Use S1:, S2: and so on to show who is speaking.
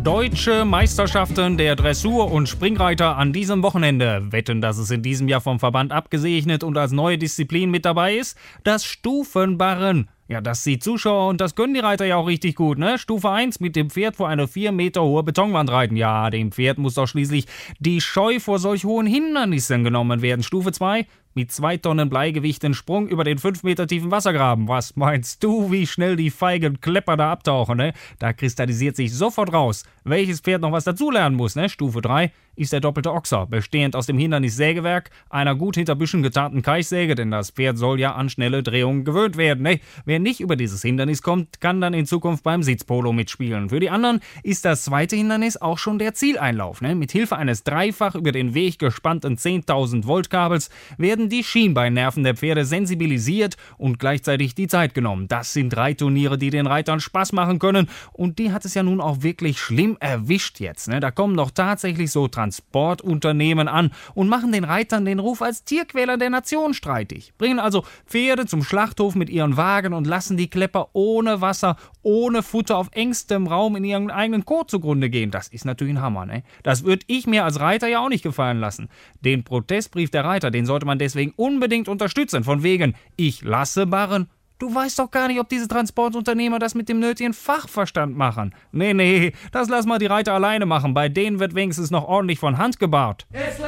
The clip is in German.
S1: Deutsche Meisterschaften der Dressur- und Springreiter an diesem Wochenende. Wetten, dass es in diesem Jahr vom Verband abgesegnet und als neue Disziplin mit dabei ist? Das Stufenbarren. Ja, das sieht Zuschauer und das können die Reiter ja auch richtig gut, ne? Stufe 1, mit dem Pferd vor eine 4 Meter hohe Betonwand reiten. Ja, dem Pferd muss doch schließlich die Scheu vor solch hohen Hindernissen genommen werden. Stufe 2, mit 2 Tonnen Bleigewicht einen Sprung über den 5 Meter tiefen Wassergraben. Was meinst du, wie schnell die feigen Klepper da abtauchen, ne? Da kristallisiert sich sofort raus, welches Pferd noch was dazulernen muss, ne? Stufe 3 ist der doppelte Ochser, bestehend aus dem Hindernissägewerk, einer gut hinter Büschen getarnten Keichsäge, denn das Pferd soll ja an schnelle Drehungen gewöhnt werden, ne? Wer nicht über dieses Hindernis kommt, kann dann in Zukunft beim Sitzpolo mitspielen. Für die anderen ist das zweite Hindernis auch schon der Zieleinlauf, ne? Mit Hilfe eines dreifach über den Weg gespannten 10.000 Volt Kabels werden die Schienbeinnerven der Pferde sensibilisiert und gleichzeitig die Zeit genommen. Das sind Reitturniere, die den Reitern Spaß machen können, und die hat es ja nun auch wirklich schlimm erwischt jetzt, ne? Da kommen doch tatsächlich so Transportunternehmen an und machen den Reitern den Ruf als Tierquäler der Nation streitig. Bringen also Pferde zum Schlachthof mit ihren Wagen und lassen die Klepper ohne Wasser, ohne Futter auf engstem Raum in ihren eigenen Kot zugrunde gehen. Das ist natürlich ein Hammer, ne? Das würde ich mir als Reiter ja auch nicht gefallen lassen. Den Protestbrief der Reiter, den sollte man deswegen unbedingt unterstützen. Von wegen, ich lasse barren. Du weißt doch gar nicht, ob diese Transportunternehmer das mit dem nötigen Fachverstand machen. Nee, das lass mal die Reiter alleine machen. Bei denen wird wenigstens noch ordentlich von Hand gebaut.